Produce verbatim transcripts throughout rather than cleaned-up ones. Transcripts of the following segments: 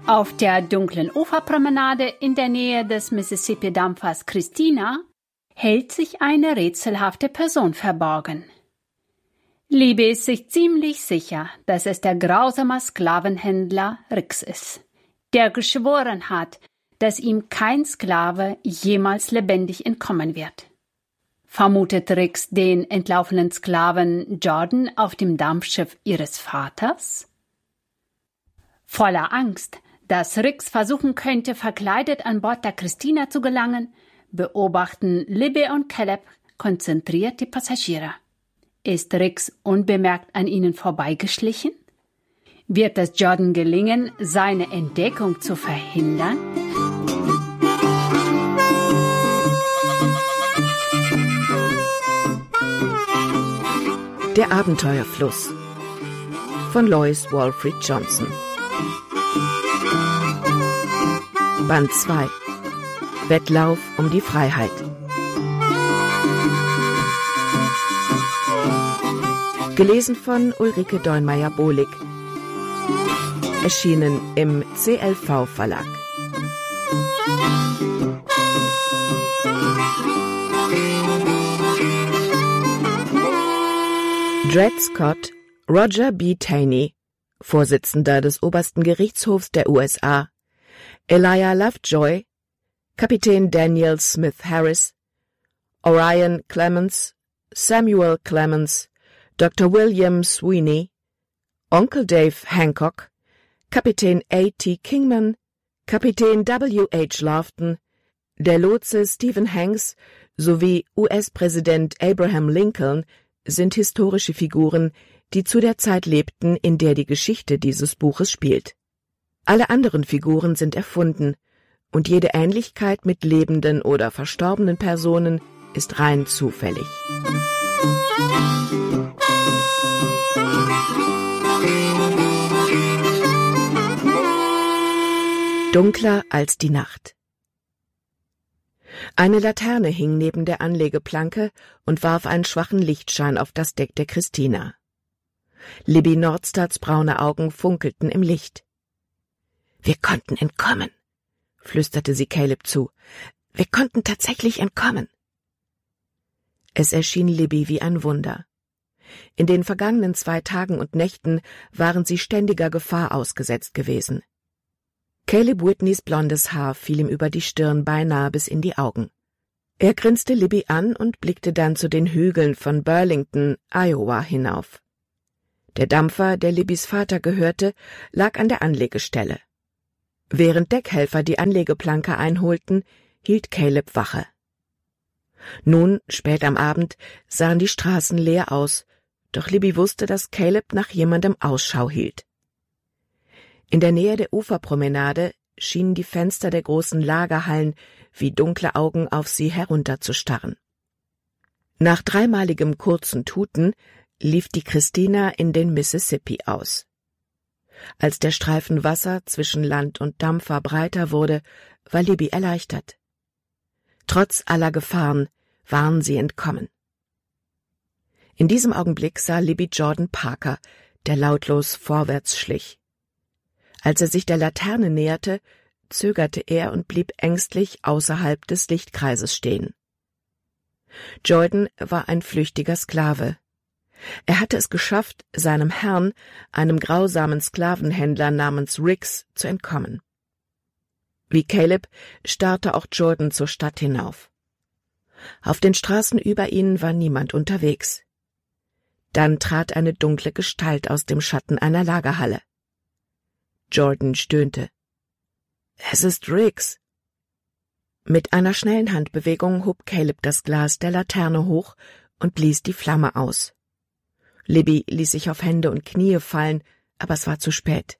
Auf der dunklen Uferpromenade in der Nähe des Mississippi-Dampfers Christina hält sich eine rätselhafte Person verborgen. Libby ist sich ziemlich sicher, dass es der grausame Sklavenhändler Rix ist, der geschworen hat, dass ihm kein Sklave jemals lebendig entkommen wird. Vermutet Rix den entlaufenen Sklaven Jordan auf dem Dampfschiff ihres Vaters? Voller Angst, dass Rix versuchen könnte, verkleidet an Bord der Christina zu gelangen, beobachten Libby und Caleb konzentriert die Passagiere. Ist Rix unbemerkt an ihnen vorbeigeschlichen? Wird es Jordan gelingen, seine Entdeckung zu verhindern? Der Abenteuerfluss von Lois Walfrid Johnson. Band zwei. Wettlauf um die Freiheit. Gelesen von Ulrike Deunmeier-Bohlig. Erschienen im C L V-Verlag. Dred Scott, Roger B. Taney, Vorsitzender des obersten Gerichtshofs der U S A, Elijah Lovejoy, Kapitän Daniel Smith Harris, Orion Clemens, Samuel Clemens, Doktor William Sweeney, Onkel Dave Hancock, Kapitän A T Kingman, Kapitän W H Lofton, der Lotse Stephen Hanks sowie U S-Präsident Abraham Lincoln sind historische Figuren, die zu der Zeit lebten, in der die Geschichte dieses Buches spielt. Alle anderen Figuren sind erfunden, und jede Ähnlichkeit mit lebenden oder verstorbenen Personen ist rein zufällig. Dunkler als die Nacht. Eine Laterne hing neben der Anlegeplanke und warf einen schwachen Lichtschein auf das Deck der Christina. Libby Nordstadts braune Augen funkelten im Licht. »Wir konnten entkommen«, flüsterte sie Caleb zu. »Wir konnten tatsächlich entkommen.« Es erschien Libby wie ein Wunder. In den vergangenen zwei Tagen und Nächten waren sie ständiger Gefahr ausgesetzt gewesen. Caleb Whitneys blondes Haar fiel ihm über die Stirn beinahe bis in die Augen. Er grinste Libby an und blickte dann zu den Hügeln von Burlington, Iowa, hinauf. Der Dampfer, der Libbys Vater gehörte, lag an der Anlegestelle. Während Deckhelfer die Anlegeplanke einholten, hielt Caleb Wache. Nun, spät am Abend, sahen die Straßen leer aus, doch Libby wusste, dass Caleb nach jemandem Ausschau hielt. In der Nähe der Uferpromenade schienen die Fenster der großen Lagerhallen wie dunkle Augen auf sie herunterzustarren. Nach dreimaligem kurzen Tuten lief die Christina in den Mississippi aus. Als der Streifen Wasser zwischen Land und Dampfer breiter wurde, war Libby erleichtert. Trotz aller Gefahren waren sie entkommen. In diesem Augenblick sah Libby Jordan Parker, der lautlos vorwärts schlich. Als er sich der Laterne näherte, zögerte er und blieb ängstlich außerhalb des Lichtkreises stehen. Jordan war ein flüchtiger Sklave. Er hatte es geschafft, seinem Herrn, einem grausamen Sklavenhändler namens Rix, zu entkommen. Wie Caleb starrte auch Jordan zur Stadt hinauf. Auf den Straßen über ihnen war niemand unterwegs. Dann trat eine dunkle Gestalt aus dem Schatten einer Lagerhalle. Jordan stöhnte. »Es ist Rix!« Mit einer schnellen Handbewegung hob Caleb das Glas der Laterne hoch und blies die Flamme aus. Libby ließ sich auf Hände und Knie fallen, aber es war zu spät.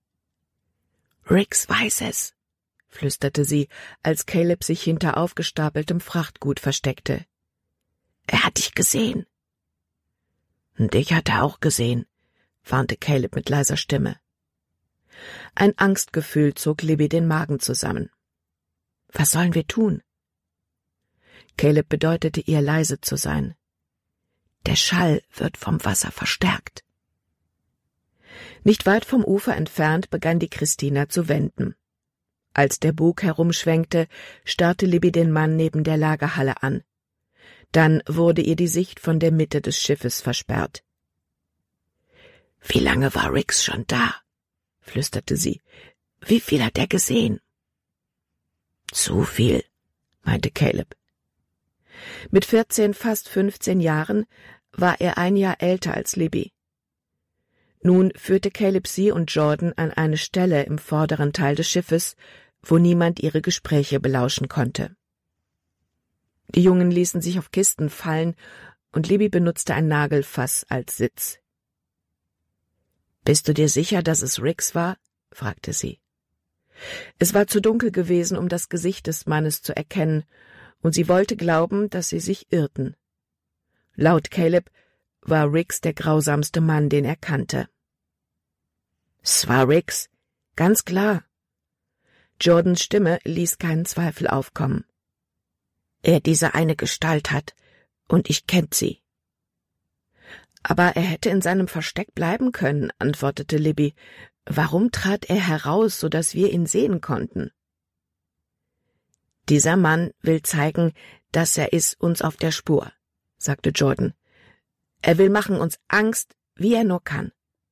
»Rix weiß es«, flüsterte sie, als Caleb sich hinter aufgestapeltem Frachtgut versteckte. »Er hat dich gesehen.« »Und ich hat er auch gesehen«, warnte Caleb mit leiser Stimme. Ein Angstgefühl zog Libby den Magen zusammen. »Was sollen wir tun?« Caleb bedeutete ihr, leise zu sein. »Der Schall wird vom Wasser verstärkt.« Nicht weit vom Ufer entfernt begann die Christina zu wenden. Als der Bug herumschwenkte, starrte Libby den Mann neben der Lagerhalle an. Dann wurde ihr die Sicht von der Mitte des Schiffes versperrt. »Wie lange war Rix schon da?« flüsterte sie. »Wie viel hat er gesehen?« »Zu viel«, meinte Caleb. Mit vierzehn, fast fünfzehn Jahren war er ein Jahr älter als Libby. Nun führte Caleb sie und Jordan an eine Stelle im vorderen Teil des Schiffes, wo niemand ihre Gespräche belauschen konnte. Die Jungen ließen sich auf Kisten fallen und Libby benutzte ein Nagelfass als Sitz. »Bist du dir sicher, dass es Rix war?« fragte sie. Es war zu dunkel gewesen, um das Gesicht des Mannes zu erkennen, und sie wollte glauben, dass sie sich irrten. Laut Caleb war Rix der grausamste Mann, den er kannte. »Es war Rix, ganz klar.« Jordans Stimme ließ keinen Zweifel aufkommen. »Er diese eine Gestalt hat, und ich kennt sie.« »Aber er hätte in seinem Versteck bleiben können«, antwortete Libby. »Warum trat er heraus, so dass wir ihn sehen konnten?« »Dieser Mann will zeigen, dass er ist uns auf der Spur«, sagte Jordan. »Er will machen uns Angst, wie er nur kann.«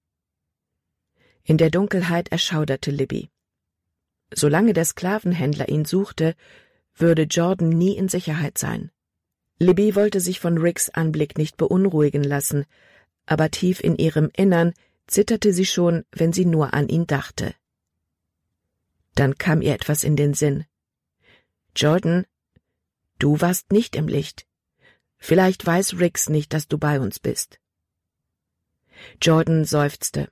In der Dunkelheit erschauderte Libby. Solange der Sklavenhändler ihn suchte, würde Jordan nie in Sicherheit sein. Libby wollte sich von Rix Anblick nicht beunruhigen lassen, aber tief in ihrem Innern zitterte sie schon, wenn sie nur an ihn dachte. Dann kam ihr etwas in den Sinn. »Jordan, du warst nicht im Licht. Vielleicht weiß Rix nicht, dass du bei uns bist.« Jordan seufzte.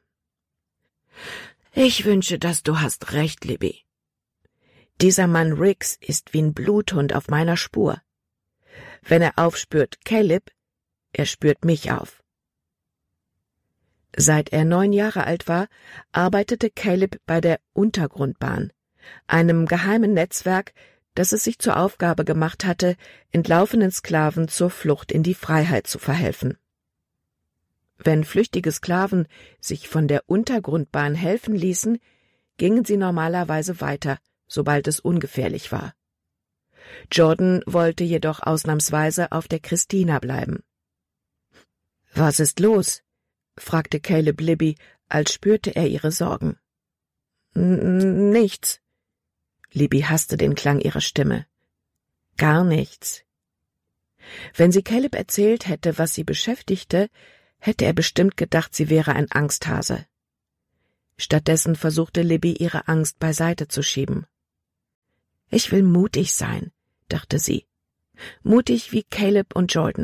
»Ich wünsche, dass du hast recht, Libby. Dieser Mann Rix ist wie ein Bluthund auf meiner Spur. Wenn er aufspürt Caleb, er spürt mich auf.« Seit er neun Jahre alt war, arbeitete Caleb bei der Untergrundbahn, einem geheimen Netzwerk, das es sich zur Aufgabe gemacht hatte, entlaufenen Sklaven zur Flucht in die Freiheit zu verhelfen. Wenn flüchtige Sklaven sich von der Untergrundbahn helfen ließen, gingen sie normalerweise weiter, sobald es ungefährlich war. Jordan wollte jedoch ausnahmsweise auf der Christina bleiben. »Was ist los?« fragte Caleb Libby, als spürte er ihre Sorgen. N- »Nichts.« Libby hasste den Klang ihrer Stimme. »Gar nichts.« Wenn sie Caleb erzählt hätte, was sie beschäftigte, hätte er bestimmt gedacht, sie wäre ein Angsthase. Stattdessen versuchte Libby, ihre Angst beiseite zu schieben. »Ich will mutig sein«, dachte sie. »Mutig wie Caleb und Jordan.«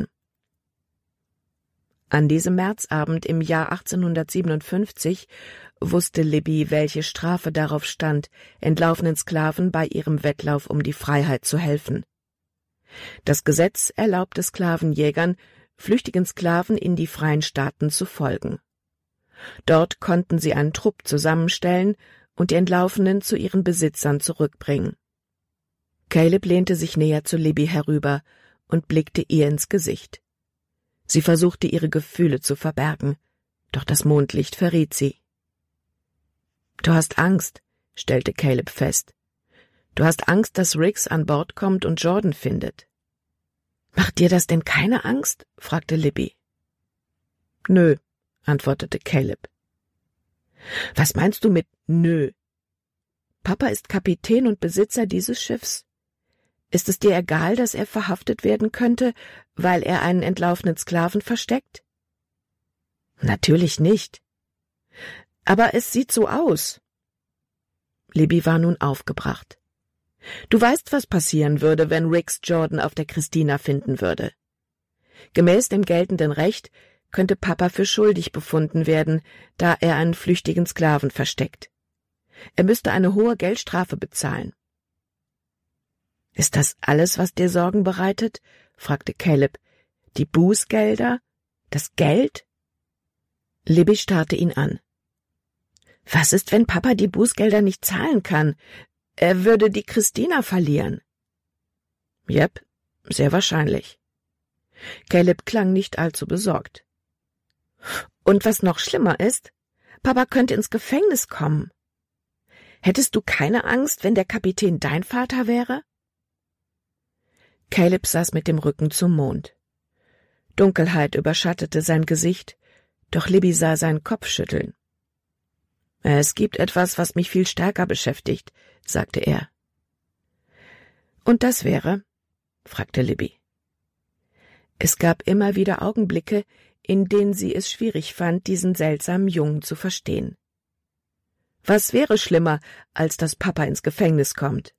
An diesem Märzabend im Jahr achtzehnhundertsiebenundfünfzig wusste Libby, welche Strafe darauf stand, entlaufenen Sklaven bei ihrem Wettlauf um die Freiheit zu helfen. Das Gesetz erlaubte Sklavenjägern, flüchtigen Sklaven in die freien Staaten zu folgen. Dort konnten sie einen Trupp zusammenstellen und die Entlaufenen zu ihren Besitzern zurückbringen. Caleb lehnte sich näher zu Libby herüber und blickte ihr ins Gesicht. Sie versuchte, ihre Gefühle zu verbergen, doch das Mondlicht verriet sie. »Du hast Angst«, stellte Caleb fest. »Du hast Angst, dass Rix an Bord kommt und Jordan findet.« »Macht dir das denn keine Angst?« fragte Libby. »Nö«, antwortete Caleb. »Was meinst du mit nö? Papa ist Kapitän und Besitzer dieses Schiffs. Ist es dir egal, dass er verhaftet werden könnte, weil er einen entlaufenen Sklaven versteckt?« »Natürlich nicht. Aber es sieht so aus.« Libby war nun aufgebracht. »Du weißt, was passieren würde, wenn Rix Jordan auf der Christina finden würde. Gemäß dem geltenden Recht könnte Papa für schuldig befunden werden, da er einen flüchtigen Sklaven versteckt. Er müsste eine hohe Geldstrafe bezahlen.« »Ist das alles, was dir Sorgen bereitet?« fragte Caleb. »Die Bußgelder? Das Geld?« Libby starrte ihn an. »Was ist, wenn Papa die Bußgelder nicht zahlen kann? Er würde die Christina verlieren.« »Jep, sehr wahrscheinlich.« Caleb klang nicht allzu besorgt. »Und was noch schlimmer ist, Papa könnte ins Gefängnis kommen. Hättest du keine Angst, wenn der Kapitän dein Vater wäre? Caleb saß mit dem Rücken zum Mond. Dunkelheit überschattete sein Gesicht, doch Libby sah seinen Kopf schütteln. »Es gibt etwas, was mich viel stärker beschäftigt«, sagte er. »Und das wäre?« fragte Libby. Es gab immer wieder Augenblicke, in denen sie es schwierig fand, diesen seltsamen Jungen zu verstehen. Was wäre schlimmer, als dass Papa ins Gefängnis kommt?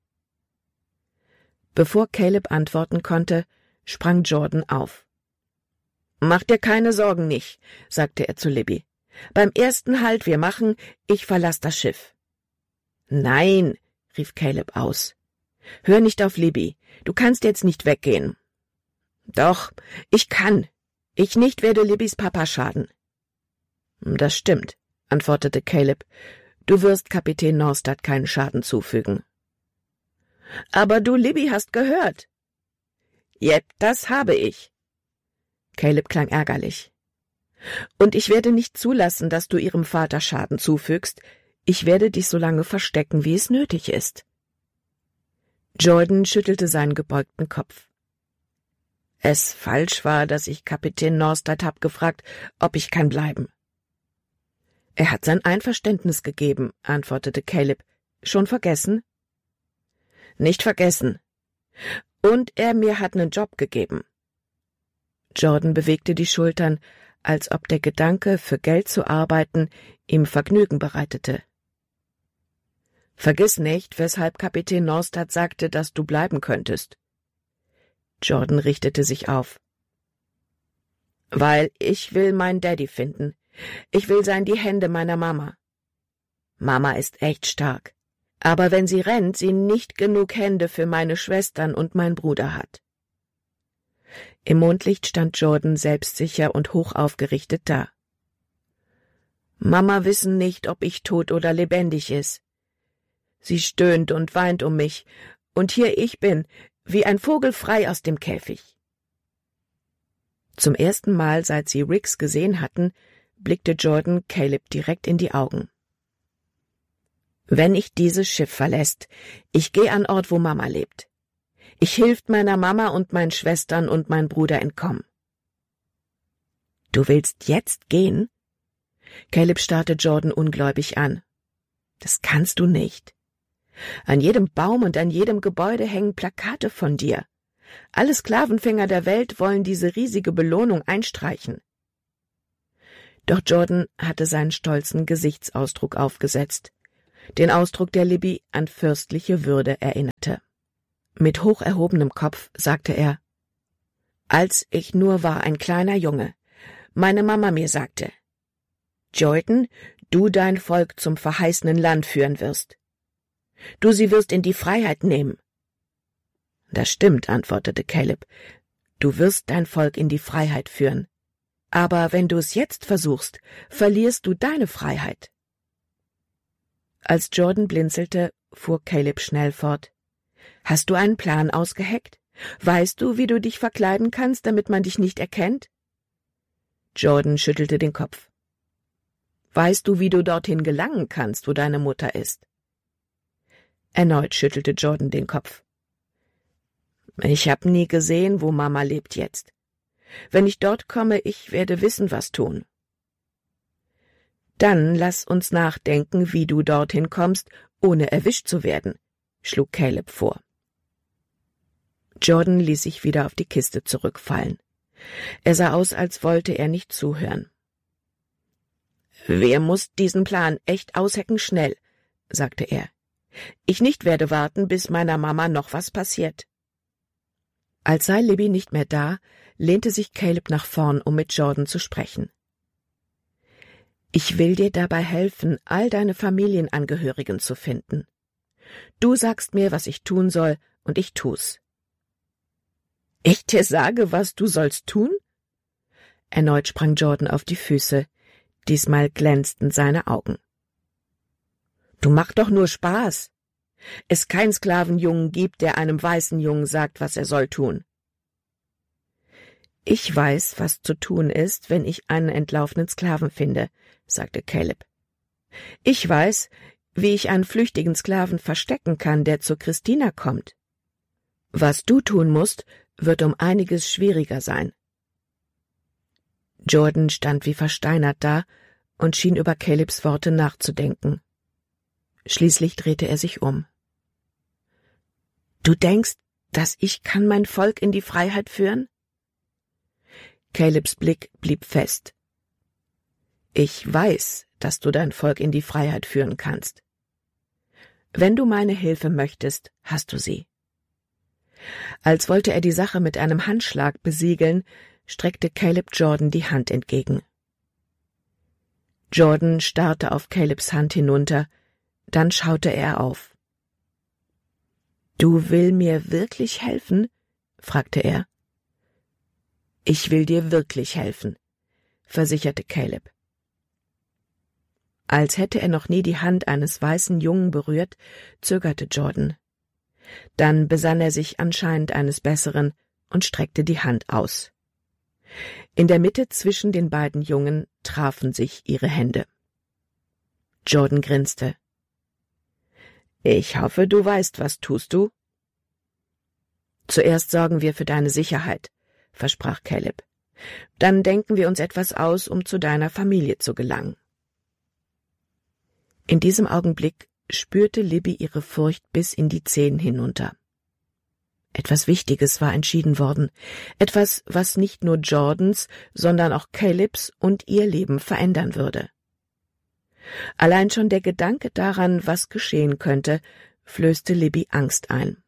Bevor Caleb antworten konnte, sprang Jordan auf. »Mach dir keine Sorgen nicht«, sagte er zu Libby. »Beim ersten Halt wir machen, ich verlass das Schiff.« »Nein«, rief Caleb aus. »Hör nicht auf Libby, du kannst jetzt nicht weggehen.« »Doch, ich kann. Ich nicht werde Libbys Papa schaden.« »Das stimmt«, antwortete Caleb. »Du wirst Kapitän Norstad keinen Schaden zufügen.« »Aber du, Libby, hast gehört.« »Jep, das habe ich.« Caleb klang ärgerlich. »Und ich werde nicht zulassen, dass du ihrem Vater Schaden zufügst. Ich werde dich so lange verstecken, wie es nötig ist.« Jordan schüttelte seinen gebeugten Kopf. »Es falsch war, dass ich Kapitän Norstad hab gefragt, ob ich kann bleiben.« »Er hat sein Einverständnis gegeben«, antwortete Caleb. »Schon vergessen?« »Nicht vergessen. Und er mir hat nen Job gegeben.« Jordan bewegte die Schultern, als ob der Gedanke, für Geld zu arbeiten, ihm Vergnügen bereitete. »Vergiss nicht, weshalb Kapitän Norstad sagte, dass du bleiben könntest.« Jordan richtete sich auf. »Weil ich will meinen Daddy finden. Ich will sein die Hände meiner Mama. Mama ist echt stark. Aber wenn sie rennt, sie nicht genug Hände für meine Schwestern und mein Bruder hat.« Im Mondlicht stand Jordan selbstsicher und hoch aufgerichtet da. »Mama wissen nicht, ob ich tot oder lebendig ist. Sie stöhnt und weint um mich, und hier ich bin, wie ein Vogel frei aus dem Käfig.« Zum ersten Mal, seit sie Riggs gesehen hatten, blickte Jordan Caleb direkt in die Augen. »Wenn ich dieses Schiff verlässt, ich geh an Ort, wo Mama lebt. Ich hilft meiner Mama und meinen Schwestern und mein Bruder entkommen.« »Du willst jetzt gehen?« Caleb starrte Jordan ungläubig an. »Das kannst du nicht. An jedem Baum und an jedem Gebäude hängen Plakate von dir. Alle Sklavenfänger der Welt wollen diese riesige Belohnung einstreichen.« Doch Jordan hatte seinen stolzen Gesichtsausdruck aufgesetzt, den Ausdruck, der Libby an fürstliche Würde erinnerte. Mit hoch erhobenem Kopf sagte er, »Als ich nur war ein kleiner Junge, meine Mama mir sagte, »Jordan, du dein Volk zum verheißenen Land führen wirst. Du sie wirst in die Freiheit nehmen.« »Das stimmt«, antwortete Caleb, »du wirst dein Volk in die Freiheit führen. Aber wenn du es jetzt versuchst, verlierst du deine Freiheit.« Als Jordan blinzelte, fuhr Caleb schnell fort. »Hast du einen Plan ausgeheckt? Weißt du, wie du dich verkleiden kannst, damit man dich nicht erkennt?« Jordan schüttelte den Kopf. »Weißt du, wie du dorthin gelangen kannst, wo deine Mutter ist?« Erneut schüttelte Jordan den Kopf. »Ich hab nie gesehen, wo Mama lebt jetzt. Wenn ich dort komme, ich werde wissen, was tun.« »Dann lass uns nachdenken, wie du dorthin kommst, ohne erwischt zu werden«, schlug Caleb vor. Jordan ließ sich wieder auf die Kiste zurückfallen. Er sah aus, als wollte er nicht zuhören. »Wir muss diesen Plan echt aushecken schnell«, sagte er. »Ich nicht werde warten, bis meiner Mama noch was passiert.« Als sei Libby nicht mehr da, lehnte sich Caleb nach vorn, um mit Jordan zu sprechen. »Ich will dir dabei helfen, all deine Familienangehörigen zu finden. Du sagst mir, was ich tun soll, und ich tu's.« »Ich dir sage, was du sollst tun?« Erneut sprang Jordan auf die Füße. Diesmal glänzten seine Augen. »Du mach doch nur Spaß. Es kein Sklavenjungen gibt, der einem weißen Jungen sagt, was er soll tun.« »Ich weiß, was zu tun ist, wenn ich einen entlaufenen Sklaven finde«, sagte Caleb. Ich weiß, wie ich einen flüchtigen Sklaven verstecken kann, der zu Christina kommt. Was du tun musst, wird um einiges schwieriger sein. Jordan stand wie versteinert da und schien über Calebs Worte nachzudenken. Schließlich drehte er sich um. »Du denkst, dass ich kann mein Volk in die Freiheit führen?« Calebs Blick blieb fest. »Ich weiß, dass du dein Volk in die Freiheit führen kannst. Wenn du meine Hilfe möchtest, hast du sie.« Als wollte er die Sache mit einem Handschlag besiegeln, streckte Caleb Jordan die Hand entgegen. Jordan starrte auf Calebs Hand hinunter, dann schaute er auf. »Du will mir wirklich helfen?« fragte er. »Ich will dir wirklich helfen«, versicherte Caleb. Als hätte er noch nie die Hand eines weißen Jungen berührt, zögerte Jordan. Dann besann er sich anscheinend eines Besseren und streckte die Hand aus. In der Mitte zwischen den beiden Jungen trafen sich ihre Hände. Jordan grinste. »Ich hoffe, du weißt, was tust du?« »Zuerst sorgen wir für deine Sicherheit«, versprach Caleb. »Dann denken wir uns etwas aus, um zu deiner Familie zu gelangen.« In diesem Augenblick spürte Libby ihre Furcht bis in die Zehen hinunter. Etwas Wichtiges war entschieden worden, etwas, was nicht nur Jordans, sondern auch Calebs und ihr Leben verändern würde. Allein schon der Gedanke daran, was geschehen könnte, flößte Libby Angst ein.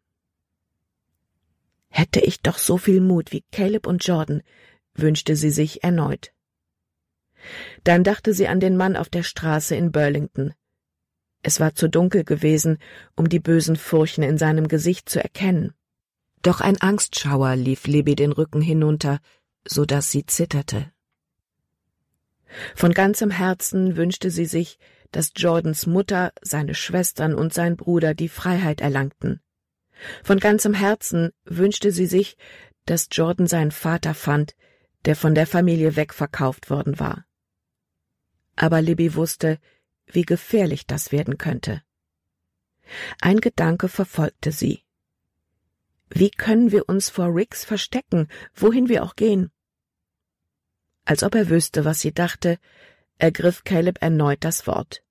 »Hätte ich doch so viel Mut wie Caleb und Jordan«, wünschte sie sich erneut. Dann dachte sie an den Mann auf der Straße in Burlington. Es war zu dunkel gewesen, um die bösen Furchen in seinem Gesicht zu erkennen. Doch ein Angstschauer lief Libby den Rücken hinunter, so dass sie zitterte. Von ganzem Herzen wünschte sie sich, dass Jordans Mutter, seine Schwestern und sein Bruder die Freiheit erlangten. Von ganzem Herzen wünschte sie sich, dass Jordan seinen Vater fand, der von der Familie wegverkauft worden war. Aber Libby wusste, wie gefährlich das werden könnte. Ein Gedanke verfolgte sie. Wie können wir uns vor Riggs verstecken, wohin wir auch gehen? Als ob er wüsste, was sie dachte, ergriff Caleb erneut das Wort.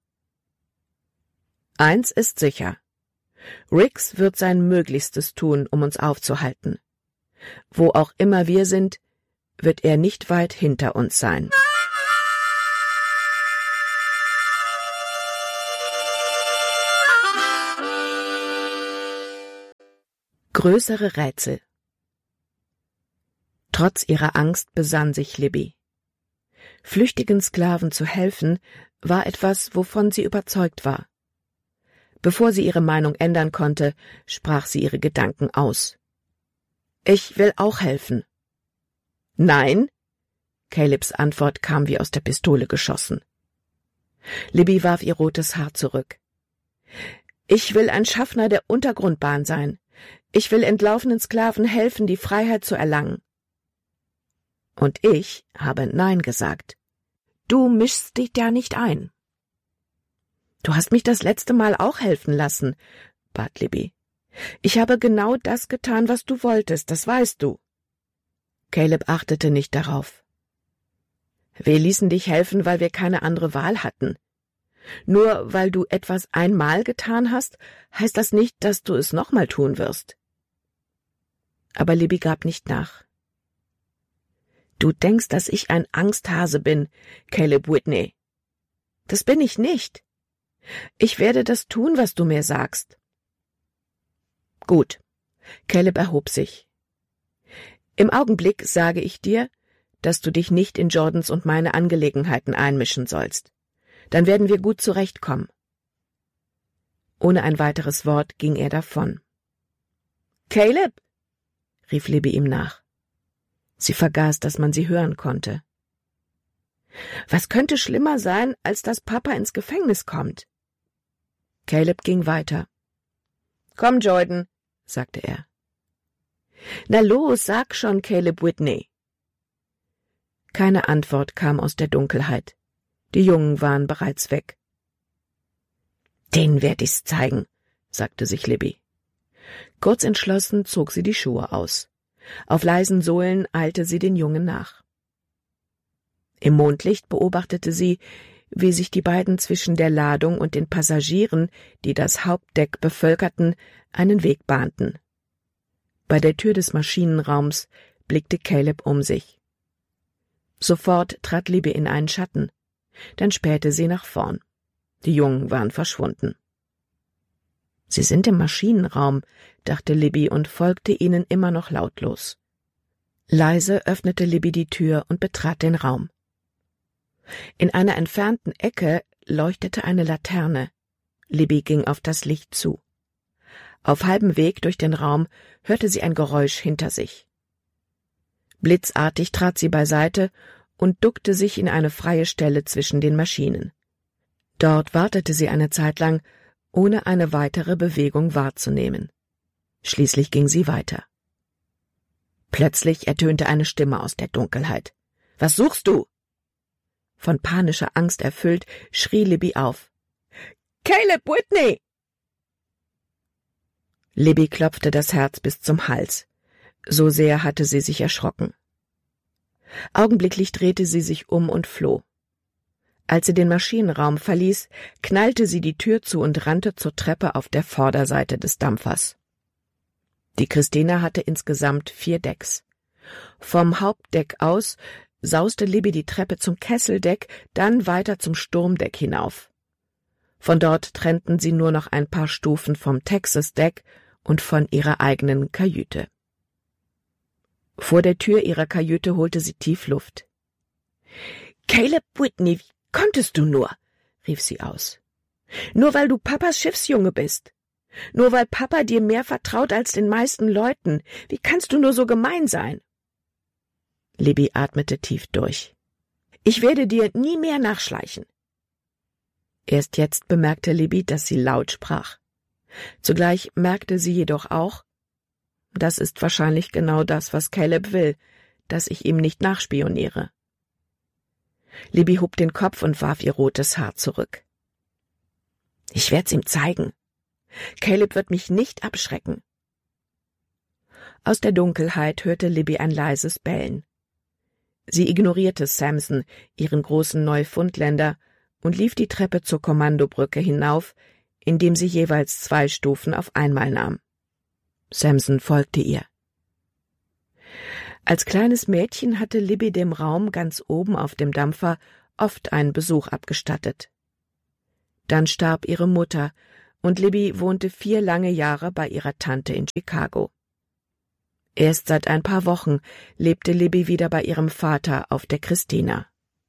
Eins ist sicher. Riggs wird sein Möglichstes tun, um uns aufzuhalten. Wo auch immer wir sind, wird er nicht weit hinter uns sein. Größere Rätsel. Trotz ihrer Angst besann sich Libby. Flüchtigen Sklaven zu helfen, war etwas, wovon sie überzeugt war. Bevor sie ihre Meinung ändern konnte, sprach sie ihre Gedanken aus. »Ich will auch helfen.« »Nein?« Calebs Antwort kam wie aus der Pistole geschossen. Libby warf ihr rotes Haar zurück. »Ich will ein Schaffner der Untergrundbahn sein. Ich will entlaufenen Sklaven helfen, die Freiheit zu erlangen.« »Und ich habe Nein gesagt. Du mischst dich da nicht ein.« »Du hast mich das letzte Mal auch helfen lassen«, bat Libby. »Ich habe genau das getan, was du wolltest, das weißt du.« Caleb achtete nicht darauf. »Wir ließen dich helfen, weil wir keine andere Wahl hatten. Nur weil du etwas einmal getan hast, heißt das nicht, dass du es nochmal tun wirst.« Aber Libby gab nicht nach. »Du denkst, dass ich ein Angsthase bin, Caleb Whitney. Das bin ich nicht. Ich werde das tun, was du mir sagst.« »Gut.« Caleb erhob sich. »Im Augenblick sage ich dir, dass du dich nicht in Jordans und meine Angelegenheiten einmischen sollst. Dann werden wir gut zurechtkommen.« Ohne ein weiteres Wort ging er davon. »Caleb!« rief Libby ihm nach. Sie vergaß, dass man sie hören konnte. »Was könnte schlimmer sein, als dass Papa ins Gefängnis kommt?« Caleb ging weiter. »Komm, Jordan«, sagte er. »Na los, sag schon, Caleb Whitney.« Keine Antwort kam aus der Dunkelheit. Die Jungen waren bereits weg. Den werd ich's zeigen, sagte sich Libby. Kurz entschlossen zog sie die Schuhe aus. Auf leisen Sohlen eilte sie den Jungen nach. Im Mondlicht beobachtete sie, wie sich die beiden zwischen der Ladung und den Passagieren, die das Hauptdeck bevölkerten, einen Weg bahnten. Bei der Tür des Maschinenraums blickte Caleb um sich. Sofort trat Libby in einen Schatten, dann spähte sie nach vorn. Die Jungen waren verschwunden. »Sie sind im Maschinenraum«, dachte Libby und folgte ihnen immer noch lautlos. Leise öffnete Libby die Tür und betrat den Raum. In einer entfernten Ecke leuchtete eine Laterne. Libby ging auf das Licht zu. Auf halbem Weg durch den Raum hörte sie ein Geräusch hinter sich. Blitzartig trat sie beiseite und duckte sich in eine freie Stelle zwischen den Maschinen. Dort wartete sie eine Zeit lang, ohne eine weitere Bewegung wahrzunehmen. Schließlich ging sie weiter. Plötzlich ertönte eine Stimme aus der Dunkelheit. »Was suchst du?« Von panischer Angst erfüllt, schrie Libby auf. »Caleb Whitney!« Libby klopfte das Herz bis zum Hals. So sehr hatte sie sich erschrocken. Augenblicklich drehte sie sich um und floh. Als sie den Maschinenraum verließ, knallte sie die Tür zu und rannte zur Treppe auf der Vorderseite des Dampfers. Die Christina hatte insgesamt vier Decks. Vom Hauptdeck aus sauste Libby die Treppe zum Kesseldeck, dann weiter zum Sturmdeck hinauf. Von dort trennten sie nur noch ein paar Stufen vom Texas-Deck und von ihrer eigenen Kajüte. Vor der Tür ihrer Kajüte holte sie tief Luft. »Caleb Whitney, wie konntest du nur?« rief sie aus. »Nur weil du Papas Schiffsjunge bist. Nur weil Papa dir mehr vertraut als den meisten Leuten. Wie kannst du nur so gemein sein?« Libby atmete tief durch. »Ich werde dir nie mehr nachschleichen.« Erst jetzt bemerkte Libby, dass sie laut sprach. Zugleich merkte sie jedoch auch, das ist wahrscheinlich genau das, was Caleb will, dass ich ihm nicht nachspioniere. Libby hob den Kopf und warf ihr rotes Haar zurück. »Ich werd's ihm zeigen. Caleb wird mich nicht abschrecken.« Aus der Dunkelheit hörte Libby ein leises Bellen. Sie ignorierte Samson, ihren großen Neufundländer, und lief die Treppe zur Kommandobrücke hinauf, indem sie jeweils zwei Stufen auf einmal nahm. Samson folgte ihr. Als kleines Mädchen hatte Libby dem Raum ganz oben auf dem Dampfer oft einen Besuch abgestattet. Dann starb ihre Mutter, und Libby wohnte vier lange Jahre bei ihrer Tante in Chicago. Erst seit ein paar Wochen lebte Libby wieder bei ihrem Vater auf der Christina.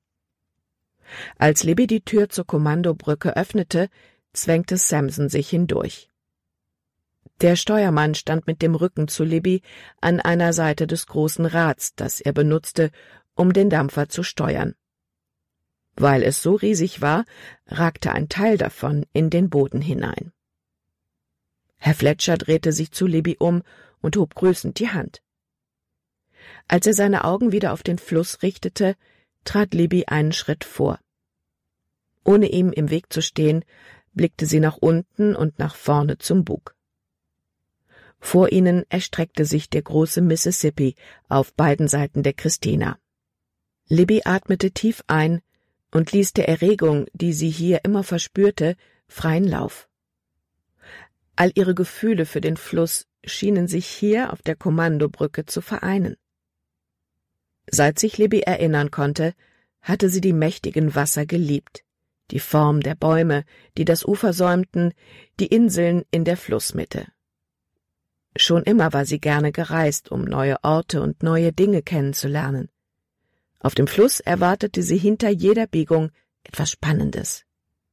Als Libby die Tür zur Kommandobrücke öffnete, zwängte Samson sich hindurch. Der Steuermann stand mit dem Rücken zu Libby an einer Seite des großen Rads, das er benutzte, um den Dampfer zu steuern. Weil es so riesig war, ragte ein Teil davon in den Boden hinein. Herr Fletcher drehte sich zu Libby um und hob grüßend die Hand. Als er seine Augen wieder auf den Fluss richtete, trat Libby einen Schritt vor. Ohne ihm im Weg zu stehen, blickte sie nach unten und nach vorne zum Bug. Vor ihnen erstreckte sich der große Mississippi auf beiden Seiten der Christina. Libby atmete tief ein und ließ der Erregung, die sie hier immer verspürte, freien Lauf. All ihre Gefühle für den Fluss schienen sich hier auf der Kommandobrücke zu vereinen. Seit sich Libby erinnern konnte, hatte sie die mächtigen Wasser geliebt, die Form der Bäume, die das Ufer säumten, die Inseln in der Flussmitte. Schon immer war sie gerne gereist, um neue Orte und neue Dinge kennenzulernen. Auf dem Fluss erwartete sie hinter jeder Biegung etwas Spannendes.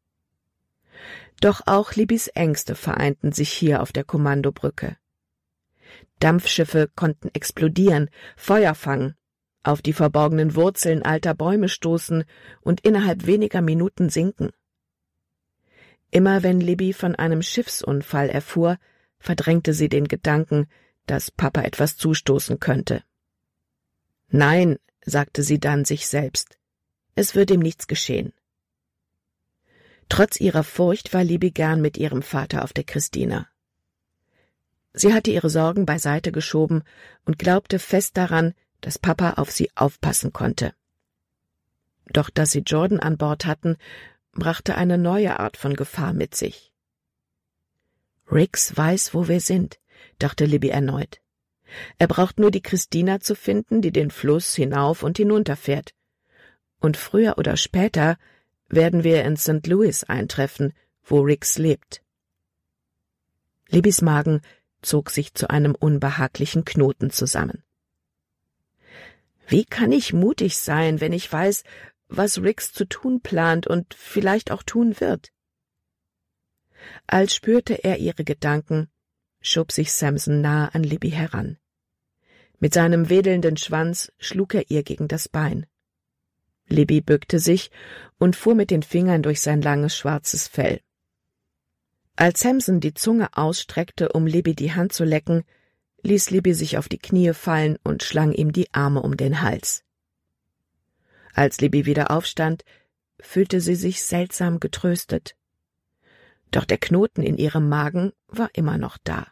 Doch auch Libbys Ängste vereinten sich hier auf der Kommandobrücke. Dampfschiffe konnten explodieren, Feuer fangen, auf die verborgenen Wurzeln alter Bäume stoßen und innerhalb weniger Minuten sinken. Immer wenn Libby von einem Schiffsunfall erfuhr, verdrängte sie den Gedanken, dass Papa etwas zustoßen könnte. »Nein«, sagte sie dann sich selbst, »es wird ihm nichts geschehen.« Trotz ihrer Furcht war Libby gern mit ihrem Vater auf der Christina. Sie hatte ihre Sorgen beiseite geschoben und glaubte fest daran, dass Papa auf sie aufpassen konnte. Doch dass sie Jordan an Bord hatten, brachte eine neue Art von Gefahr mit sich. »Riggs weiß, wo wir sind«, dachte Libby erneut. »Er braucht nur die Christina zu finden, die den Fluss hinauf und hinunter fährt. Und früher oder später werden wir in Sankt Louis eintreffen, wo Riggs lebt.« Libbys Magen zog sich zu einem unbehaglichen Knoten zusammen. »Wie kann ich mutig sein, wenn ich weiß, was Riggs zu tun plant und vielleicht auch tun wird?« Als spürte er ihre Gedanken, schob sich Samson nahe an Libby heran. Mit seinem wedelnden Schwanz schlug er ihr gegen das Bein. Libby bückte sich und fuhr mit den Fingern durch sein langes schwarzes Fell. Als Samson die Zunge ausstreckte, um Libby die Hand zu lecken, ließ Libby sich auf die Knie fallen und schlang ihm die Arme um den Hals. Als Libby wieder aufstand, fühlte sie sich seltsam getröstet. Doch der Knoten in ihrem Magen war immer noch da.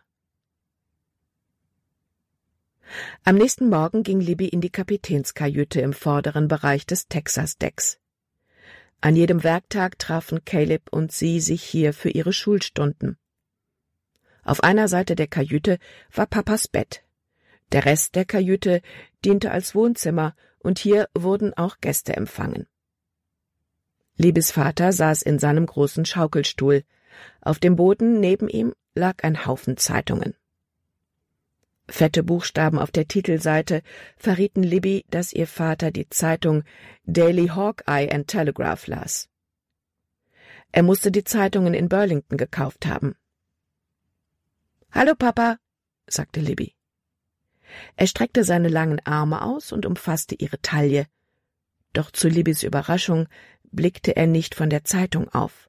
Am nächsten Morgen ging Libby in die Kapitänskajüte im vorderen Bereich des Texas-Decks. An jedem Werktag trafen Caleb und sie sich hier für ihre Schulstunden. Auf einer Seite der Kajüte war Papas Bett. Der Rest der Kajüte diente als Wohnzimmer und hier wurden auch Gäste empfangen. Libbys Vater saß in seinem großen Schaukelstuhl. Auf dem Boden neben ihm lag ein Haufen Zeitungen. Fette Buchstaben auf der Titelseite verrieten Libby, dass ihr Vater die Zeitung Daily Hawkeye and Telegraph las. Er musste die Zeitungen in Burlington gekauft haben. »Hallo, Papa«, sagte Libby. Er streckte seine langen Arme aus und umfasste ihre Taille. Doch zu Libbys Überraschung blickte er nicht von der Zeitung auf.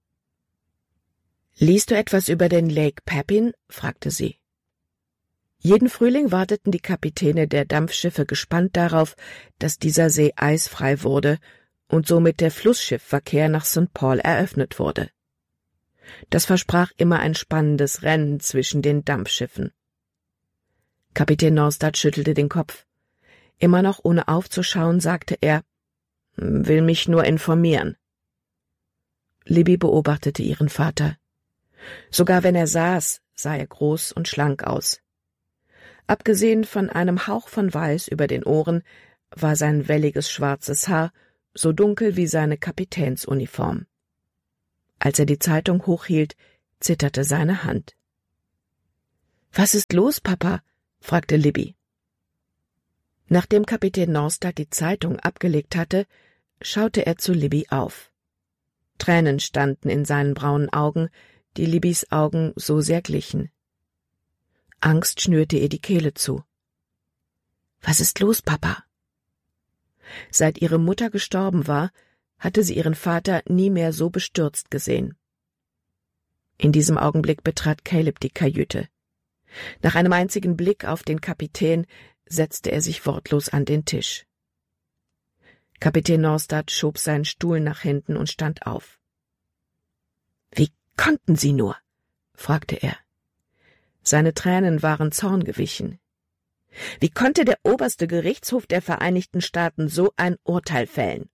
»Liest du etwas über den Lake Pepin?« fragte sie. Jeden Frühling warteten die Kapitäne der Dampfschiffe gespannt darauf, dass dieser See eisfrei wurde und somit der Flussschiffverkehr nach Sankt Paul eröffnet wurde. Das versprach immer ein spannendes Rennen zwischen den Dampfschiffen. Kapitän Norstad schüttelte den Kopf. Immer noch ohne aufzuschauen, sagte er, »Will mich nur informieren.« Libby beobachtete ihren Vater. Sogar wenn er saß, sah er groß und schlank aus. Abgesehen von einem Hauch von Weiß über den Ohren war sein welliges schwarzes Haar so dunkel wie seine Kapitänsuniform. Als er die Zeitung hochhielt, zitterte seine Hand. »Was ist los, Papa?« fragte Libby. Nachdem Kapitän Norstad die Zeitung abgelegt hatte, schaute er zu Libby auf. Tränen standen in seinen braunen Augen, die Libbys Augen so sehr glichen. Angst schnürte ihr die Kehle zu. »Was ist los, Papa?« Seit ihre Mutter gestorben war, hatte sie ihren Vater nie mehr so bestürzt gesehen. In diesem Augenblick betrat Caleb die Kajüte. Nach einem einzigen Blick auf den Kapitän setzte er sich wortlos an den Tisch. Kapitän Norstad schob seinen Stuhl nach hinten und stand auf. »Wie konnten Sie nur?« fragte er. Seine Tränen waren Zorn gewichen. Wie konnte der oberste Gerichtshof der Vereinigten Staaten so ein Urteil fällen?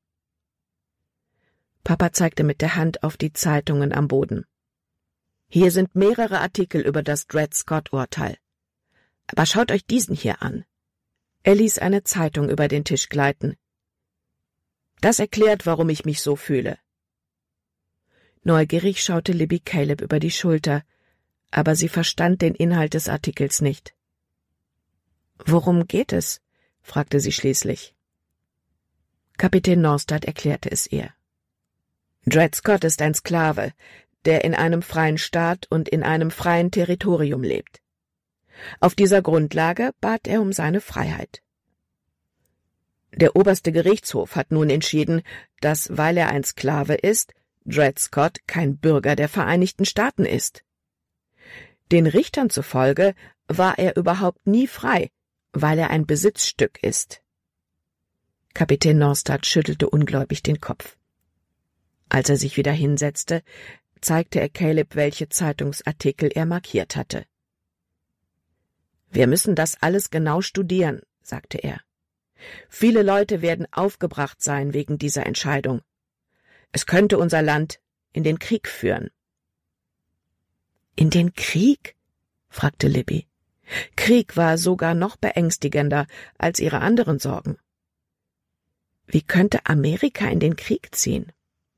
Papa zeigte mit der Hand auf die Zeitungen am Boden. Hier sind mehrere Artikel über das Dred-Scott-Urteil. Aber schaut euch diesen hier an. Er ließ eine Zeitung über den Tisch gleiten. Das erklärt, warum ich mich so fühle. Neugierig schaute Libby Caleb über die Schulter, aber sie verstand den Inhalt des Artikels nicht. »Worum geht es?« fragte sie schließlich. Kapitän Norstad erklärte es ihr. »Dred Scott ist ein Sklave, der in einem freien Staat und in einem freien Territorium lebt. Auf dieser Grundlage bat er um seine Freiheit. Der oberste Gerichtshof hat nun entschieden, dass, weil er ein Sklave ist, Dred Scott kein Bürger der Vereinigten Staaten ist. Den Richtern zufolge war er überhaupt nie frei, weil er ein Besitzstück ist.« Kapitän Norstad schüttelte ungläubig den Kopf. Als er sich wieder hinsetzte, zeigte er Caleb, welche Zeitungsartikel er markiert hatte. »Wir müssen das alles genau studieren«, sagte er. »Viele Leute werden aufgebracht sein wegen dieser Entscheidung. Es könnte unser Land in den Krieg führen.« »In den Krieg?« fragte Libby. Krieg war sogar noch beängstigender als ihre anderen Sorgen. Wie könnte Amerika in den Krieg ziehen?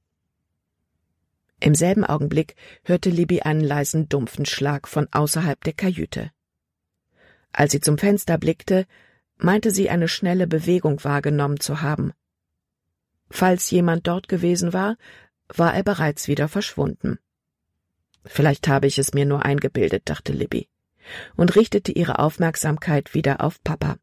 Im selben Augenblick hörte Libby einen leisen, dumpfen Schlag von außerhalb der Kajüte. Als sie zum Fenster blickte, meinte sie, eine schnelle Bewegung wahrgenommen zu haben. Falls jemand dort gewesen war, war er bereits wieder verschwunden. »Vielleicht habe ich es mir nur eingebildet«, dachte Libby, und richtete ihre Aufmerksamkeit wieder auf Papa.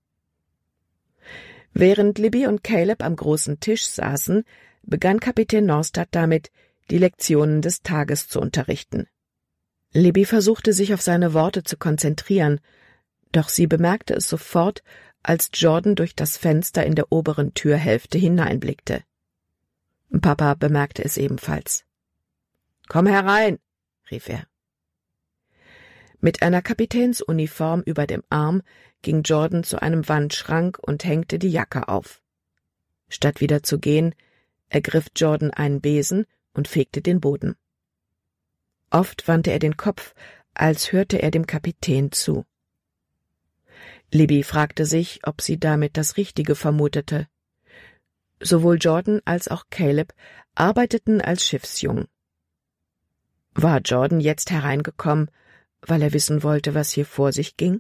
Während Libby und Caleb am großen Tisch saßen, begann Kapitän Norstad damit, die Lektionen des Tages zu unterrichten. Libby versuchte, sich auf seine Worte zu konzentrieren, doch sie bemerkte es sofort, als Jordan durch das Fenster in der oberen Türhälfte hineinblickte. Papa bemerkte es ebenfalls. »Komm herein«, rief er. Mit einer Kapitänsuniform über dem Arm ging Jordan zu einem Wandschrank und hängte die Jacke auf. Statt wieder zu gehen, ergriff Jordan einen Besen und fegte den Boden. Oft wandte er den Kopf, als hörte er dem Kapitän zu. Libby fragte sich, ob sie damit das Richtige vermutete. Sowohl Jordan als auch Caleb arbeiteten als Schiffsjungen. War Jordan jetzt hereingekommen, weil er wissen wollte, was hier vor sich ging?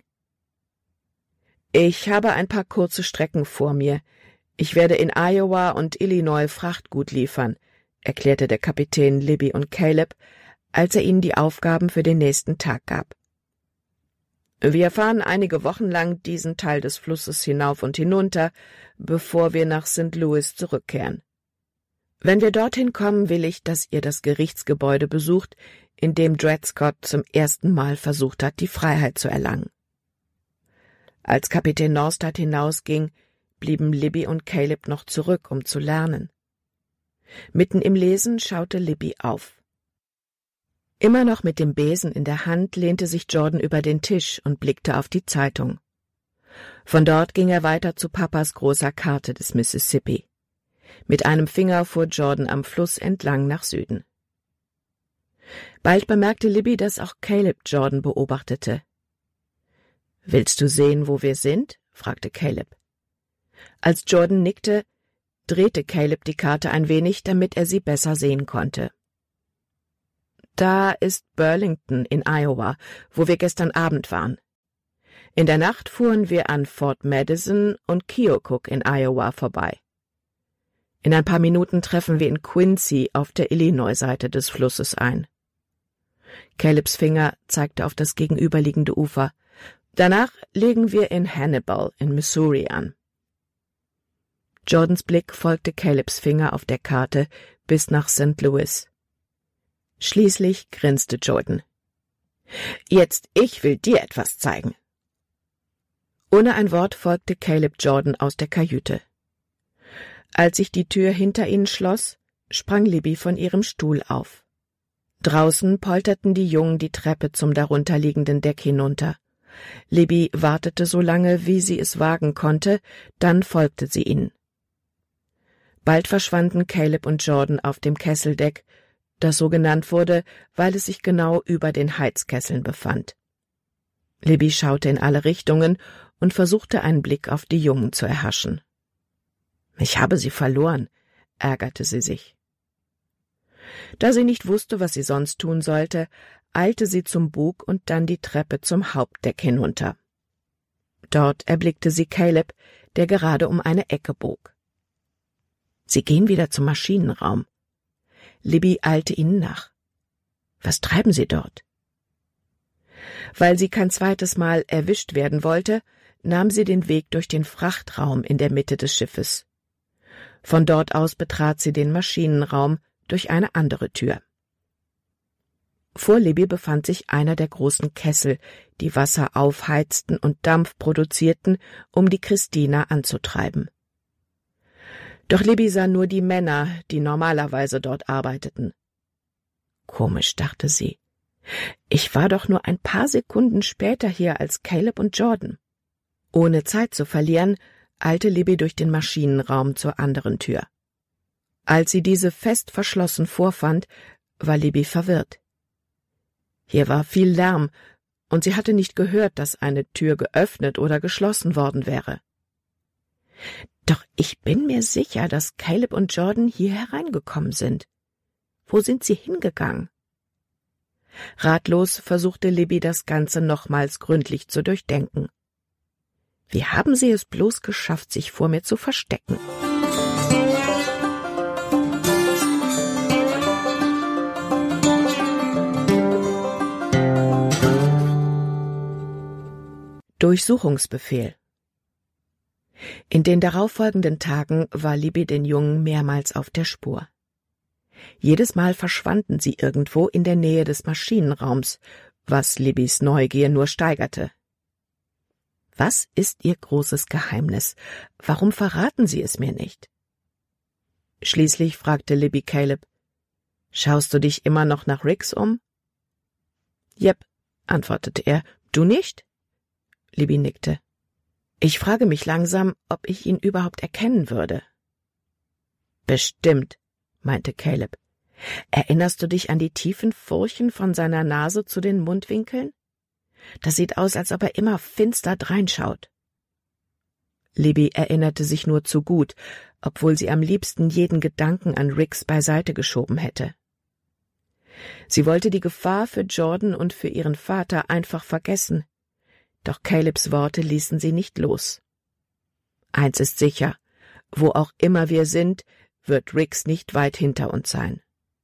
»Ich habe ein paar kurze Strecken vor mir. Ich werde in Iowa und Illinois Frachtgut liefern«, erklärte der Kapitän Libby und Caleb, als er ihnen die Aufgaben für den nächsten Tag gab. »Wir fahren einige Wochen lang diesen Teil des Flusses hinauf und hinunter, bevor wir nach Sankt Louis zurückkehren. Wenn wir dorthin kommen, will ich, dass ihr das Gerichtsgebäude besucht, in dem Dred Scott zum ersten Mal versucht hat, die Freiheit zu erlangen.« Als Kapitän Norstad hinausging, blieben Libby und Caleb noch zurück, um zu lernen. Mitten im Lesen schaute Libby auf. Immer noch mit dem Besen in der Hand lehnte sich Jordan über den Tisch und blickte auf die Zeitung. Von dort ging er weiter zu Papas großer Karte des Mississippi. Mit einem Finger fuhr Jordan am Fluss entlang nach Süden. Bald bemerkte Libby, dass auch Caleb Jordan beobachtete. »Willst du sehen, wo wir sind?« fragte Caleb. Als Jordan nickte, drehte Caleb die Karte ein wenig, damit er sie besser sehen konnte. »Da ist Burlington in Iowa, wo wir gestern Abend waren. In der Nacht fuhren wir an Fort Madison und Keokuk in Iowa vorbei. In ein paar Minuten treffen wir in Quincy auf der Illinois-Seite des Flusses ein.« Calebs Finger zeigte auf das gegenüberliegende Ufer. »Danach legen wir in Hannibal in Missouri an.« Jordans Blick folgte Calebs Finger auf der Karte bis nach Sankt Louis. Schließlich grinste Jordan. »Jetzt, ich will dir etwas zeigen.« Ohne ein Wort folgte Caleb Jordan aus der Kajüte. Als sich die Tür hinter ihnen schloss, sprang Libby von ihrem Stuhl auf. Draußen polterten die Jungen die Treppe zum darunterliegenden Deck hinunter. Libby wartete so lange, wie sie es wagen konnte, dann folgte sie ihnen. Bald verschwanden Caleb und Jordan auf dem Kesseldeck, das so genannt wurde, weil es sich genau über den Heizkesseln befand. Libby schaute in alle Richtungen und versuchte einen Blick auf die Jungen zu erhaschen. »Ich habe sie verloren«, ärgerte sie sich. Da sie nicht wusste, was sie sonst tun sollte, eilte sie zum Bug und dann die Treppe zum Hauptdeck hinunter. Dort erblickte sie Caleb, der gerade um eine Ecke bog. »Sie gehen wieder zum Maschinenraum.« Libby eilte ihnen nach. »Was treiben Sie dort?« Weil sie kein zweites Mal erwischt werden wollte, nahm sie den Weg durch den Frachtraum in der Mitte des Schiffes. Von dort aus betrat sie den Maschinenraum durch eine andere Tür. Vor Libby befand sich einer der großen Kessel, die Wasser aufheizten und Dampf produzierten, um die Christina anzutreiben. Doch Libby sah nur die Männer, die normalerweise dort arbeiteten. Komisch, dachte sie. Ich war doch nur ein paar Sekunden später hier als Caleb und Jordan. Ohne Zeit zu verlieren, eilte Libby durch den Maschinenraum zur anderen Tür. Als sie diese fest verschlossen vorfand, war Libby verwirrt. Hier war viel Lärm, und sie hatte nicht gehört, dass eine Tür geöffnet oder geschlossen worden wäre. Doch ich bin mir sicher, dass Caleb und Jordan hier hereingekommen sind. Wo sind sie hingegangen? Ratlos versuchte Libby, das Ganze nochmals gründlich zu durchdenken. Wie haben sie es bloß geschafft, sich vor mir zu verstecken? Durchsuchungsbefehl. In den darauffolgenden Tagen war Libby den Jungen mehrmals auf der Spur. Jedes Mal verschwanden sie irgendwo in der Nähe des Maschinenraums, was Libbys Neugier nur steigerte. Was ist ihr großes Geheimnis? Warum verraten sie es mir nicht? Schließlich fragte Libby Caleb, »Schaust du dich immer noch nach Riggs um?« »Jep«, antwortete er. »Du nicht?« Libby nickte. »Ich frage mich langsam, ob ich ihn überhaupt erkennen würde.« »Bestimmt«, meinte Caleb. »Erinnerst du dich an die tiefen Furchen von seiner Nase zu den Mundwinkeln? Das sieht aus, als ob er immer finster dreinschaut.« Libby erinnerte sich nur zu gut, obwohl sie am liebsten jeden Gedanken an Riggs beiseite geschoben hätte. Sie wollte die Gefahr für Jordan und für ihren Vater einfach vergessen, doch Calebs Worte ließen sie nicht los. Eins ist sicher, wo auch immer wir sind, wird Riggs nicht weit hinter uns sein.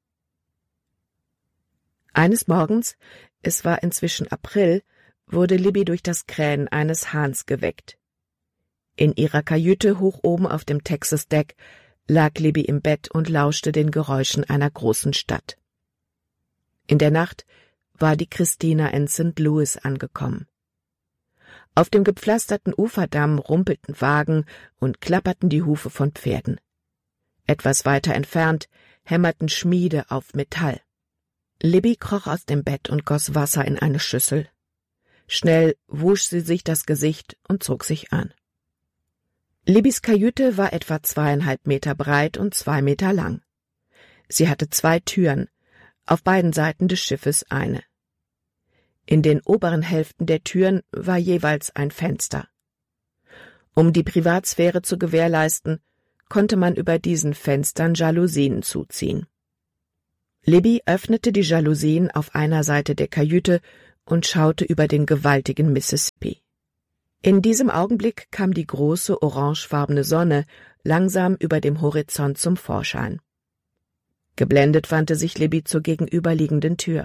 Eines Morgens, es war inzwischen April, wurde Libby durch das Krähen eines Hahns geweckt. In ihrer Kajüte hoch oben auf dem Texas-Deck lag Libby im Bett und lauschte den Geräuschen einer großen Stadt. In der Nacht war die Christina in Sankt Louis angekommen. Auf dem gepflasterten Uferdamm rumpelten Wagen und klapperten die Hufe von Pferden. Etwas weiter entfernt hämmerten Schmiede auf Metall. Libby kroch aus dem Bett und goss Wasser in eine Schüssel. Schnell wusch sie sich das Gesicht und zog sich an. Libbys Kajüte war etwa zweieinhalb Meter breit und zwei Meter lang. Sie hatte zwei Türen, auf beiden Seiten des Schiffes eine. In den oberen Hälften der Türen war jeweils ein Fenster. Um die Privatsphäre zu gewährleisten, konnte man über diesen Fenstern Jalousien zuziehen. Libby öffnete die Jalousien auf einer Seite der Kajüte und schaute über den gewaltigen Mississippi. In diesem Augenblick kam die große orangefarbene Sonne langsam über dem Horizont zum Vorschein. Geblendet wandte sich Libby zur gegenüberliegenden Tür.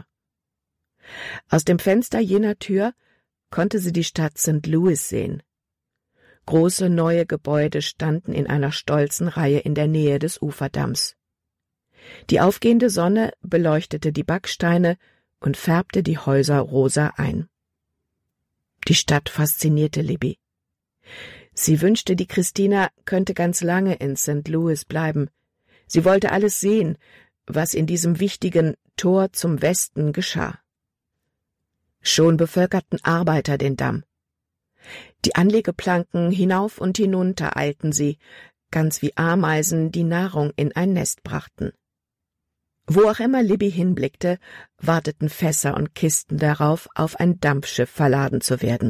Aus dem Fenster jener Tür konnte sie die Stadt Sankt Louis sehen. Große neue Gebäude standen in einer stolzen Reihe in der Nähe des Uferdamms. Die aufgehende Sonne beleuchtete die Backsteine und färbte die Häuser rosa ein. Die Stadt faszinierte Libby. Sie wünschte, die Christina könnte ganz lange in Sankt Louis bleiben. Sie wollte alles sehen, was in diesem wichtigen Tor zum Westen geschah. Schon bevölkerten Arbeiter den Damm. Die Anlegeplanken hinauf und hinunter eilten sie, ganz wie Ameisen, die Nahrung in ein Nest brachten. Wo auch immer Libby hinblickte, warteten Fässer und Kisten darauf, auf ein Dampfschiff verladen zu werden.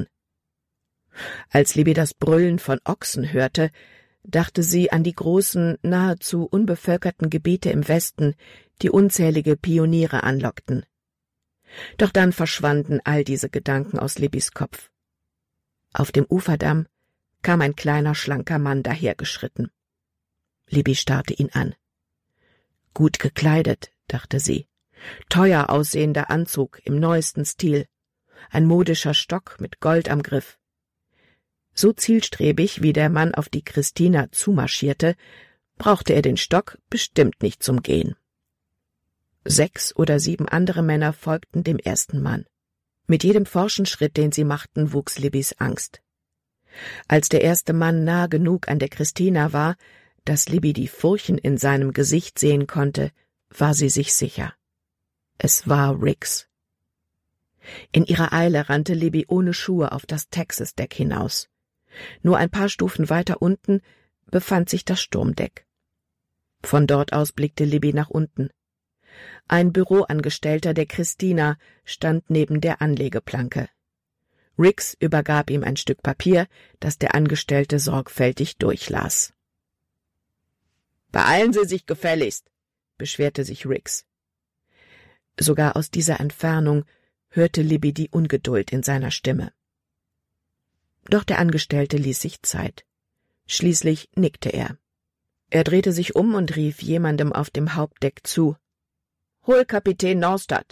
Als Libby das Brüllen von Ochsen hörte, dachte sie an die großen, nahezu unbevölkerten Gebiete im Westen, die unzählige Pioniere anlockten. Doch dann verschwanden all diese Gedanken aus Libbys Kopf. Auf dem Uferdamm kam ein kleiner, schlanker Mann dahergeschritten. Libby starrte ihn an. Gut gekleidet, dachte sie. Teuer aussehender Anzug im neuesten Stil. Ein modischer Stock mit Gold am Griff. So zielstrebig, wie der Mann auf die Christina zumarschierte, brauchte er den Stock bestimmt nicht zum Gehen. Sechs oder sieben andere Männer folgten dem ersten Mann. Mit jedem forschen Schritt, den sie machten, wuchs Libbys Angst. Als der erste Mann nah genug an der Christina war, dass Libby die Furchen in seinem Gesicht sehen konnte, war sie sich sicher. Es war Rix. In ihrer Eile rannte Libby ohne Schuhe auf das Texas-Deck hinaus. Nur ein paar Stufen weiter unten befand sich das Sturmdeck. Von dort aus blickte Libby nach unten. Ein Büroangestellter der Christina stand neben der Anlegeplanke. Rix übergab ihm ein Stück Papier, das der Angestellte sorgfältig durchlas. »Beeilen Sie sich gefälligst«, beschwerte sich Rix. Sogar aus dieser Entfernung hörte Libby die Ungeduld in seiner Stimme. Doch der Angestellte ließ sich Zeit. Schließlich nickte er. Er drehte sich um und rief jemandem auf dem Hauptdeck zu. »Hol Kapitän Norstad!«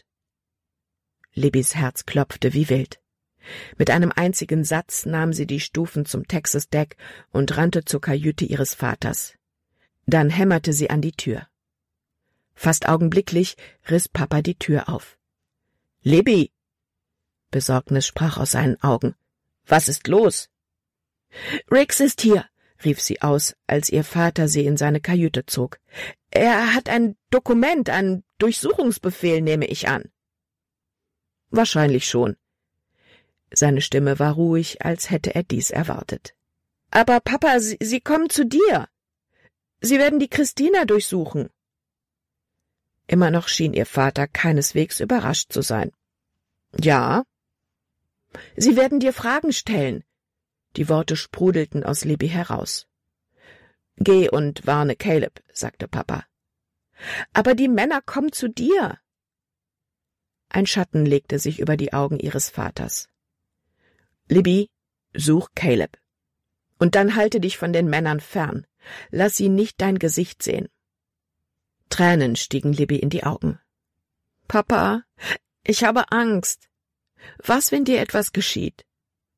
Libbys Herz klopfte wie wild. Mit einem einzigen Satz nahm sie die Stufen zum Texas-Deck und rannte zur Kajüte ihres Vaters. Dann hämmerte sie an die Tür. Fast augenblicklich riss Papa die Tür auf. »Libby!« Besorgnis sprach aus seinen Augen. »Was ist los?« »Rix ist hier«, rief sie aus, als ihr Vater sie in seine Kajüte zog. »Er hat ein Dokument, einen Durchsuchungsbefehl, nehme ich an.« »Wahrscheinlich schon.« Seine Stimme war ruhig, als hätte er dies erwartet. »Aber Papa, Sie, Sie kommen zu dir. Sie werden die Christina durchsuchen.« Immer noch schien ihr Vater keineswegs überrascht zu sein. »Ja?« »Sie werden dir Fragen stellen.« Die Worte sprudelten aus Libby heraus. »Geh und warne Caleb«, sagte Papa. »Aber die Männer kommen zu dir.« Ein Schatten legte sich über die Augen ihres Vaters. »Libby, such Caleb. Und dann halte dich von den Männern fern. Lass sie nicht dein Gesicht sehen.« Tränen stiegen Libby in die Augen. »Papa, ich habe Angst. Was, wenn dir etwas geschieht?«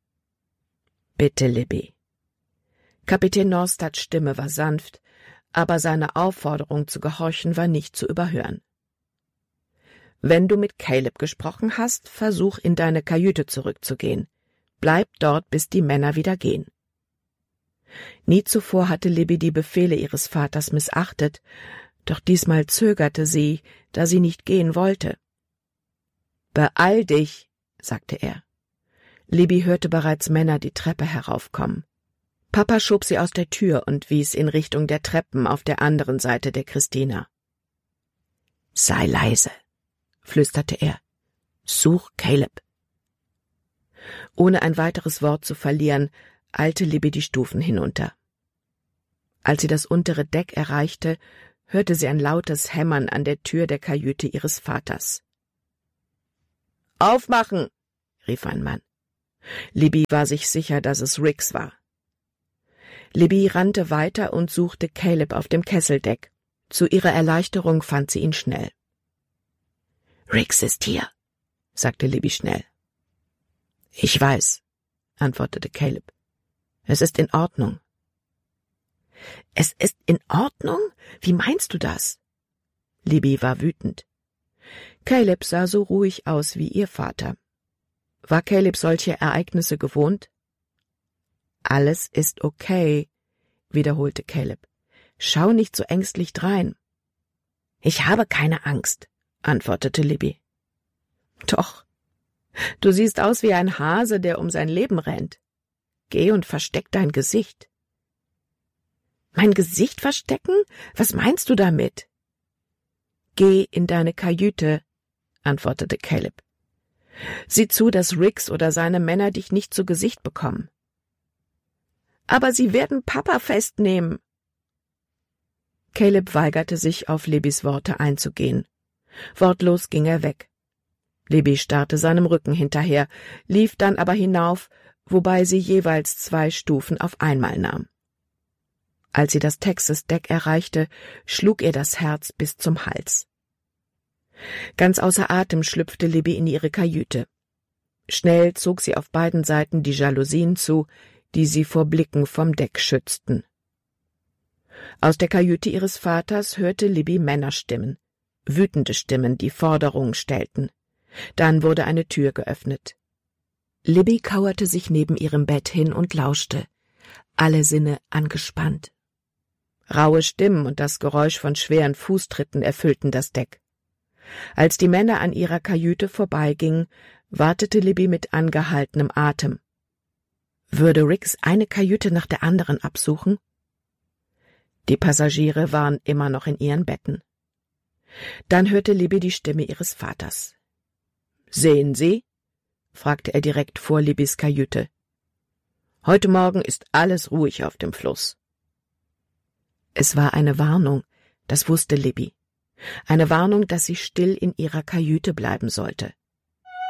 »Bitte, Libby.« Kapitän Norstads Stimme war sanft, aber seine Aufforderung zu gehorchen war nicht zu überhören. »Wenn du mit Caleb gesprochen hast, versuch in deine Kajüte zurückzugehen. Bleib dort, bis die Männer wieder gehen.« Nie zuvor hatte Libby die Befehle ihres Vaters missachtet, doch diesmal zögerte sie, da sie nicht gehen wollte. »Beeil dich«, sagte er. Libby hörte bereits Männer die Treppe heraufkommen. Papa schob sie aus der Tür und wies in Richtung der Treppen auf der anderen Seite der Christina. »Sei leise«, flüsterte er. »Such Caleb.« Ohne ein weiteres Wort zu verlieren, eilte Libby die Stufen hinunter. Als sie das untere Deck erreichte, hörte sie ein lautes Hämmern an der Tür der Kajüte ihres Vaters. »Aufmachen«, rief ein Mann. Libby war sich sicher, dass es Rix war. Libby rannte weiter und suchte Caleb auf dem Kesseldeck. Zu ihrer Erleichterung fand sie ihn schnell. »Rix ist hier«, sagte Libby schnell. »Ich weiß«, antwortete Caleb. »Es ist in Ordnung.« »Es ist in Ordnung? Wie meinst du das?« Libby war wütend. Caleb sah so ruhig aus wie ihr Vater. War Caleb solche Ereignisse gewohnt? »Alles ist okay«, wiederholte Caleb. »Schau nicht so ängstlich drein.« »Ich habe keine Angst«, antwortete Libby. »Doch, du siehst aus wie ein Hase, der um sein Leben rennt. Geh und versteck dein Gesicht.« »Mein Gesicht verstecken? Was meinst du damit?« »Geh in deine Kajüte«, antwortete Caleb. »Sieh zu, dass Rix oder seine Männer dich nicht zu Gesicht bekommen.« »Aber sie werden Papa festnehmen.« Caleb weigerte sich, auf Libbys Worte einzugehen. Wortlos ging er weg. Libby starrte seinem Rücken hinterher, lief dann aber hinauf, wobei sie jeweils zwei Stufen auf einmal nahm. Als sie das Texas-Deck erreichte, schlug ihr das Herz bis zum Hals. Ganz außer Atem schlüpfte Libby in ihre Kajüte. Schnell zog sie auf beiden Seiten die Jalousien zu, die sie vor Blicken vom Deck schützten. Aus der Kajüte ihres Vaters hörte Libby Männerstimmen, wütende Stimmen, die Forderungen stellten. Dann wurde eine Tür geöffnet. Libby kauerte sich neben ihrem Bett hin und lauschte, alle Sinne angespannt. Raue Stimmen und das Geräusch von schweren Fußtritten erfüllten das Deck. Als die Männer an ihrer Kajüte vorbeigingen, wartete Libby mit angehaltenem Atem. Würde Riggs eine Kajüte nach der anderen absuchen? Die Passagiere waren immer noch in ihren Betten. Dann hörte Libby die Stimme ihres Vaters. »Sehen Sie?« fragte er direkt vor Libbys Kajüte. »Heute Morgen ist alles ruhig auf dem Fluss.« Es war eine Warnung, das wusste Libby. Eine Warnung, dass sie still in ihrer Kajüte bleiben sollte.